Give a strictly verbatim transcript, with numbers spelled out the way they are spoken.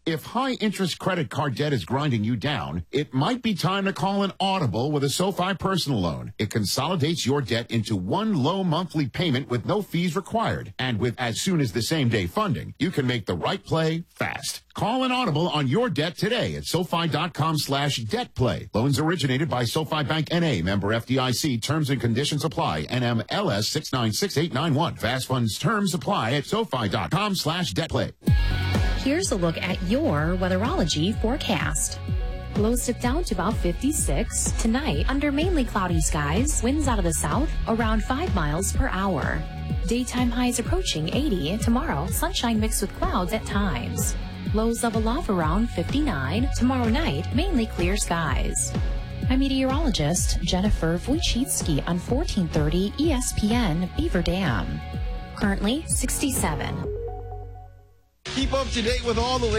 If high-interest credit card debt is grinding you down, it might be time to call an audible with a SoFi personal loan. It consolidates your debt into one low monthly payment with no fees required. And with as soon as the same-day funding, you can make the right play fast. Call an audible on your debt today at SoFi.com slash debt play. Loans originated by SoFi Bank N A, member F D I C. Terms and conditions apply. N M L S six nine six eight nine one. Fast funds terms apply at SoFi.com slash debt play. Here's a look at your weatherology forecast. Lows dip down to about fifty-six. Tonight, under mainly cloudy skies, winds out of the south around five miles per hour. Daytime highs approaching eighty. Tomorrow, sunshine mixed with clouds at times. Lows level off around fifty-nine. Tomorrow night, mainly clear skies. I'm meteorologist Jennifer Wojcicki on fourteen thirty E S P N Beaver Dam. Currently sixty-seven. Keep up to date with all the